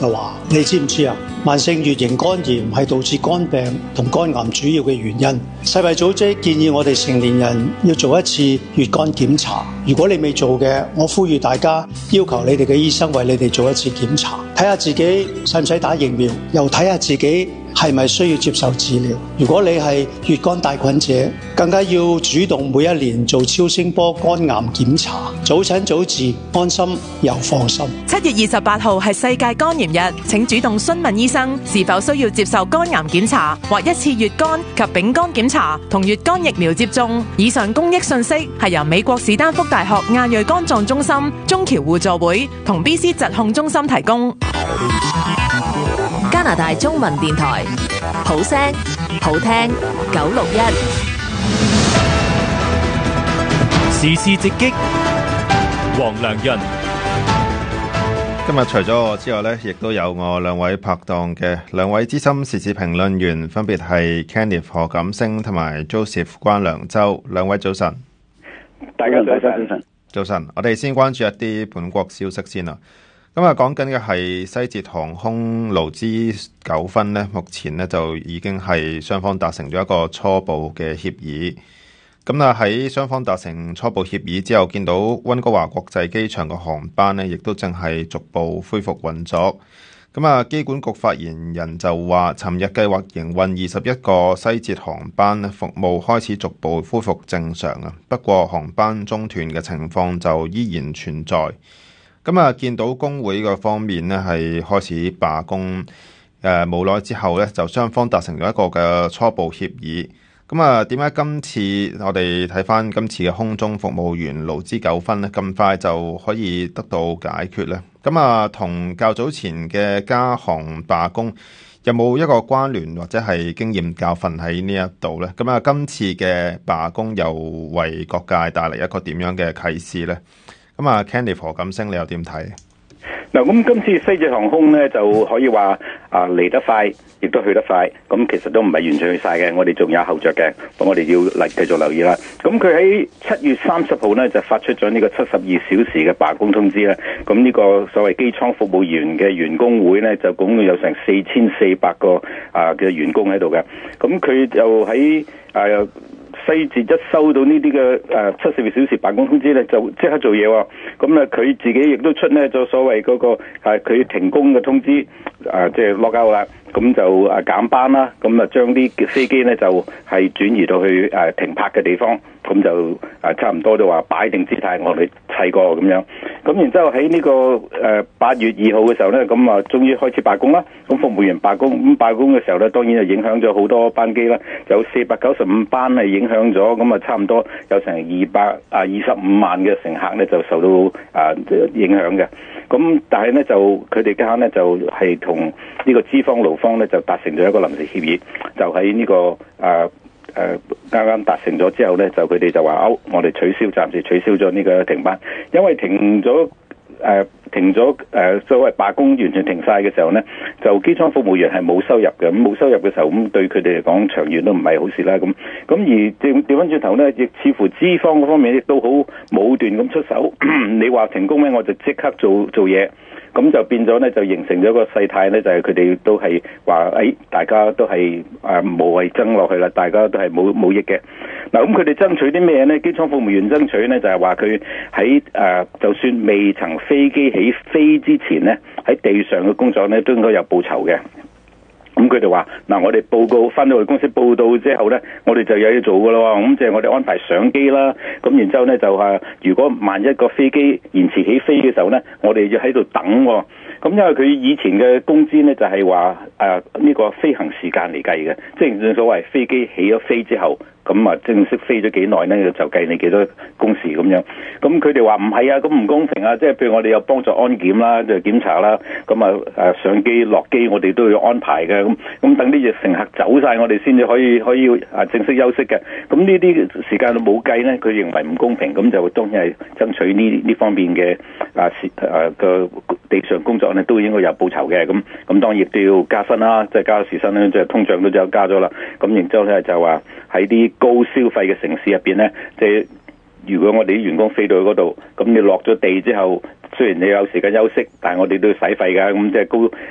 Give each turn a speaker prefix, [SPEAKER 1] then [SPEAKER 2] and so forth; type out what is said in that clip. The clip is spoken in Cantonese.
[SPEAKER 1] 嘅話，你知唔知啊？慢性乙型肝炎係導致肝病同肝癌主要嘅原因。世衛組織建議我哋成年人要做一次乙肝檢查。如果你未做嘅，我呼籲大家要求你哋嘅醫生為你哋做一次檢查，睇下自己使唔使打疫苗，又睇下自己係咪需要接受治療。如果你係乙肝帶菌者，更加要主動每一年做超聲波肝癌檢查，早診早治，安心又放心。
[SPEAKER 2] 7月28號係世界肝炎日，請主動詢問醫生是否需要接受肝癌檢查或一次乙肝及丙肝檢查同乙肝疫苗接種。以上公益信息係由美國史丹福大學亞裔肝臟中心、中僑互助會同 BC 疾控中心提供。
[SPEAKER 3] 加拿大中文電台，好聲好聽961。
[SPEAKER 4] 時事直擊，黃良潤。
[SPEAKER 5] 今日除咗我之外呢，亦都有我兩位拍檔嘅兩位資深時事評論員，分別係 Kenneth 何錦星同埋 Joseph 關良洲。兩位早晨。
[SPEAKER 6] 大家早晨。
[SPEAKER 5] 早晨，我哋先關注一啲本國消息先啦。咁啊，講緊嘅係西捷航空勞資糾紛呢，目前呢就已經係雙方達成咗一個初步嘅協議。咁啊，喺雙方達成初步協議之後，見到溫哥華國際機場嘅航班呢，亦都正係逐步恢復運作。咁啊，機管局發言人就話，尋日計劃營運21個西捷航班呢，服務開始逐步恢復正常啊。不過航班中斷嘅情況就依然存在。咁啊，見到工會嘅方面呢係開始罷工，冇耐之後呢，就雙方達成咗一個嘅初步協議。咁啊，點解今次我哋睇翻今次嘅空中服務員勞資糾紛呢，咁快就可以得到解決呢？咁啊，同較早前嘅加航罷工有冇一個關聯或者係經驗教訓喺呢一度呢？咁啊，今次嘅罷工又為各界帶嚟一個點樣嘅啟示呢？咁啊 Kenneth 何錦星，你又點睇？
[SPEAKER 6] 嗱，咁今次西捷航空咧就可以話嚟得快，亦都去得快。咁其實都唔係完全去晒嘅，我哋仲有後着嘅，咁我哋要繼續留意啦。咁佢喺7月30號咧就發出咗呢個72小時嘅罷工通知啦。咁呢個所謂機艙服務員嘅員工會咧，就總共有成4400個嘅員工喺度嘅。咁佢就喺西捷一收到呢啲嘅72小時罷工通知咧，就即刻做嘢喎。咁啊，佢自己亦都出呢咗所謂嗰個佢停工嘅通知，即係落交啦。咁就減班啦，咁啊將啲飛機咧就係轉移到去停泊嘅地方，咁就差唔多就話擺定姿態，我哋砌過咁樣。咁然之後喺呢個8月2號嘅時候咧，咁啊終於開始罷工啦。咁服務員罷工，咁罷工嘅時候咧，當然就影響咗好多班機啦，有495班係影響咗，咁啊差唔多有成225萬嘅乘客咧就受到影響嘅。咁但係咧就佢哋間咧就係同呢個資方勞方咧就達成咗一個臨時協議，就喺呢個啱啱達成咗之後咧，就佢哋就話我哋暫時取消咗呢個停班，因為停咗所謂罷工完全停晒嘅時候咧，就機艙服務員係冇收入嘅，咁冇收入嘅時候，咁對佢哋嚟講長遠都唔係好事啦。咁而調翻轉頭咧，亦似乎資方嗰方面亦都好武斷咁出手，你話停工咧，我就即刻做嘢。咁就變咗咧，就形成咗一個勢態咧，就係佢哋都係話，大家都係無謂爭落去啦，大家都係冇益嘅。嗱，咁佢哋爭取啲咩咧？機艙服務員爭取咧，就係話佢喺就算未曾飛機起飛之前咧，喺地上嘅工作咧都應該有報酬嘅。咁佢哋話嗱，我哋報告翻到去公司報到之後咧，我哋就有嘢做噶咯。咁即係我哋安排上機啦。咁然之後咧就如果萬一個飛機延遲起飛嘅時候咧，我哋要喺度等。咁因為佢以前嘅工資咧就係話呢個飛行時間嚟計嘅，即係正所謂飛機起咗飛之後，咁啊正式飛咗幾耐咧就計你幾多工時咁樣。咁佢哋話唔係啊，咁唔公平啊！即係譬如我哋有幫助安檢啦，就檢查啦，咁上機落機我哋都要安排嘅。咁等啲乘客走晒，我哋先至可以正式休息嘅。咁呢啲時間都冇計咧，佢認為唔公平，咁就當然係爭取呢方面嘅個地上工作咧都應該有報酬嘅。咁當然亦都要加薪啦，即係加時薪咧，即係通脹都就加咗啦。咁然之後咧就話喺啲高消費嘅城市入邊咧，即係如果我哋啲員工飛到去嗰度，咁你落咗地之後，雖然你有時間休息，但係我哋都要使費㗎。咁即係